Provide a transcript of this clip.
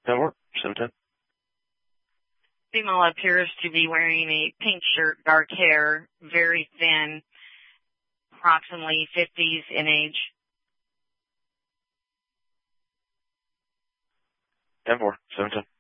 That'll work. 710. Female appears to be wearing a pink shirt, dark hair, very thin, approximately 50s in age. 10-4. 710.